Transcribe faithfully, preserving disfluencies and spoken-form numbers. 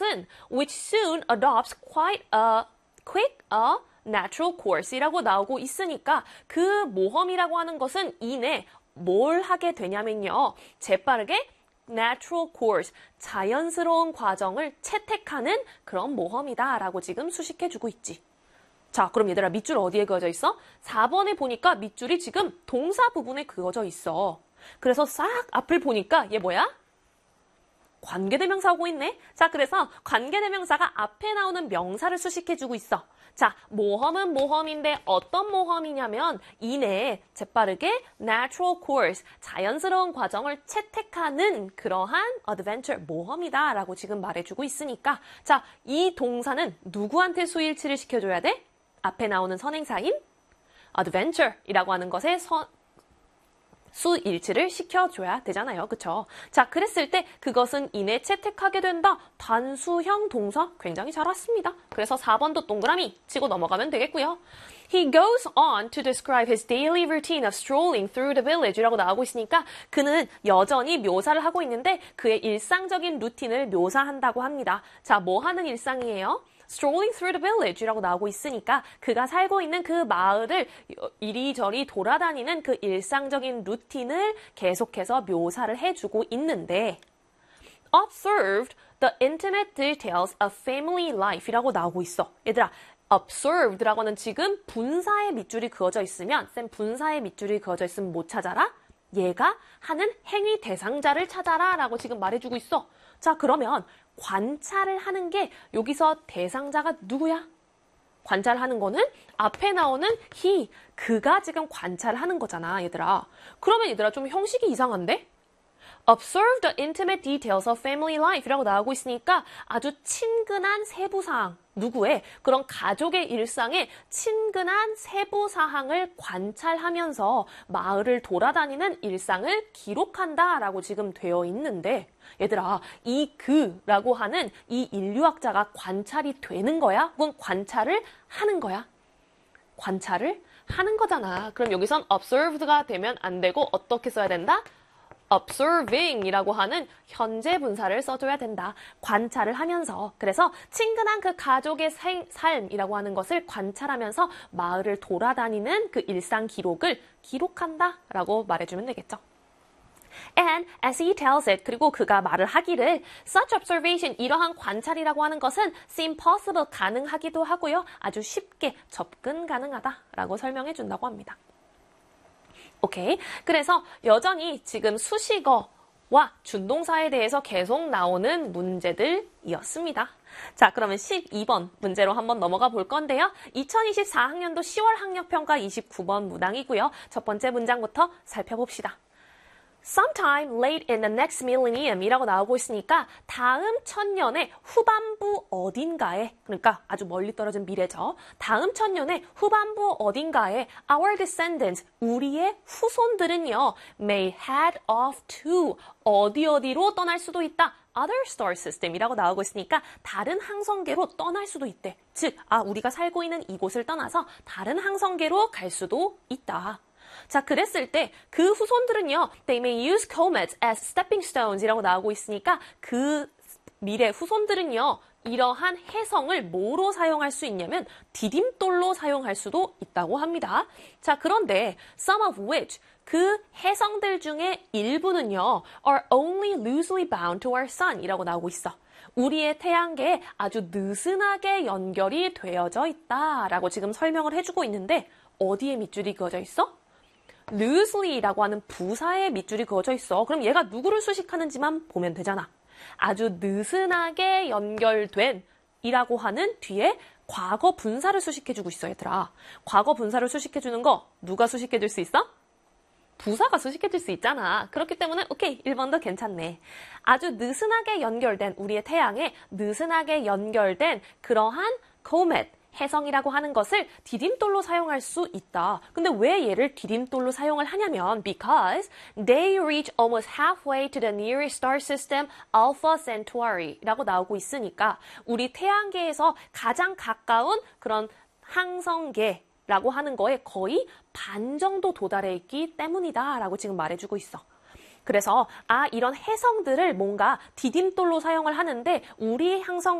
moham은 which soon adopts quite a quick a natural course이라고 나오고 있으니까 그 모험이라고 하는 것은 이내 뭘 하게 되냐면요. 재빠르게 natural course, 자연스러운 과정을 채택하는 그런 모험이다라고 지금 수식해주고 있지. 자, 그럼 얘들아 밑줄 어디에 그어져 있어? 사 번에 보니까 밑줄이 지금 동사 부분에 그어져 있어. 그래서 싹 앞을 보니까 얘 뭐야? 관계대명사 오고 있네. 자, 그래서 관계대명사가 앞에 나오는 명사를 수식해주고 있어. 자, 모험은 모험인데 어떤 모험이냐면 이내에 재빠르게 natural course, 자연스러운 과정을 채택하는 그러한 adventure, 모험이다 라고 지금 말해주고 있으니까 자, 이 동사는 누구한테 수일치를 시켜줘야 돼? 앞에 나오는 선행사인 adventure이라고 하는 것에 선, 수일치를 시켜줘야 되잖아요. 그쵸? 자, 그랬을 때 그것은 이내 채택하게 된다. 단수형 동사 굉장히 잘 왔습니다. 그래서 사 번도 동그라미 치고 넘어가면 되겠고요. He goes on to describe his daily routine of strolling through the village라고 나오고 있으니까 그는 여전히 묘사를 하고 있는데 그의 일상적인 루틴을 묘사한다고 합니다. 자, 뭐 하는 일상이에요? strolling through the village라고 나오고 있으니까 그가 살고 있는 그 마을을 이리저리 돌아다니는 그 일상적인 루틴을 계속해서 묘사를 해주고 있는데 observed the intimate details of family life이라고 나오고 있어. 얘들아, observed라고는 지금 분사의 밑줄이 그어져 있으면 쌤 분사의 밑줄이 그어져 있으면 못 찾아라? 얘가 하는 행위 대상자를 찾아라 라고 지금 말해주고 있어. 자, 그러면 관찰을 하는 게 여기서 대상자가 누구야? 관찰하는 거는 앞에 나오는 he, 그가 지금 관찰하는 거잖아, 얘들아. 그러면 얘들아 좀 형식이 이상한데? Observe the intimate details of family life이라고 나오고 있으니까 아주 친근한 세부사항, 누구의? 그런 가족의 일상의 친근한 세부사항을 관찰하면서 마을을 돌아다니는 일상을 기록한다라고 지금 되어 있는데 얘들아, 이 그라고 하는 이 인류학자가 관찰이 되는 거야? 혹은 관찰을 하는 거야? 관찰을 하는 거잖아. 그럼 여기선 observed가 되면 안 되고 어떻게 써야 된다? observing이라고 하는 현재 분사를 써줘야 된다. 관찰을 하면서. 그래서 친근한 그 가족의 생, 삶이라고 하는 것을 관찰하면서 마을을 돌아다니는 그 일상 기록을 기록한다 라고 말해주면 되겠죠. And as he tells it, 그리고 그가 말을 하기를 such observation, 이러한 관찰이라고 하는 것은 seem possible, 가능하기도 하고요. 아주 쉽게 접근 가능하다라고 설명해 준다고 합니다. 오케이. 그래서 여전히 지금 수식어와 준동사에 대해서 계속 나오는 문제들이었습니다. 자, 그러면 십이 번 문제로 한번 넘어가 볼 건데요. 이천이십사 학년도 시월 학력평가 이십구 번 문항이고요. 첫 번째 문장부터 살펴봅시다. Sometime late in the next millennium 이라고 나오고 있으니까 다음 천년의 후반부 어딘가에, 그러니까 아주 멀리 떨어진 미래죠. 다음 천년의 후반부 어딘가에 our descendants, 우리의 후손들은요 may head off to, 어디 어디로 떠날 수도 있다. other star system이라고 나오고 있으니까 다른 항성계로 떠날 수도 있대. 즉, 아, 우리가 살고 있는 이곳을 떠나서 다른 항성계로 갈 수도 있다. 자, 그랬을 때 그 후손들은요, they may use comets as stepping stones 이라고 나오고 있으니까 그 미래 후손들은요, 이러한 해성을 뭐로 사용할 수 있냐면 디딤돌로 사용할 수도 있다고 합니다. 자, 그런데 some of which, 그 해성들 중에 일부는요, are only loosely bound to our sun 이라고 나오고 있어. 우리의 태양계에 아주 느슨하게 연결이 되어져 있다라고 지금 설명을 해주고 있는데 어디에 밑줄이 그어져 있어? loosely라고 하는 부사의 밑줄이 그어져 있어. 그럼 얘가 누구를 수식하는지만 보면 되잖아. 아주 느슨하게 연결된 이라고 하는 뒤에 과거 분사를 수식해주고 있어, 얘들아. 과거 분사를 수식해주는 거 누가 수식해줄 수 있어? 부사가 수식해줄 수 있잖아. 그렇기 때문에 오케이, 일 번도 괜찮네. 아주 느슨하게 연결된, 우리의 태양에 느슨하게 연결된 그러한 comet, 해성이라고 하는 것을 디딤돌로 사용할 수 있다. 근데 왜 얘를 디딤돌로 사용을 하냐면 because they reach almost halfway to the nearest star system Alpha Centauri라고 나오고 있으니까 우리 태양계에서 가장 가까운 그런 항성계라고 하는 거에 거의 반 정도 도달해 있기 때문이다 라고 지금 말해주고 있어. 그래서 아, 이런 해성들을 뭔가 디딤돌로 사용을 하는데 우리 항성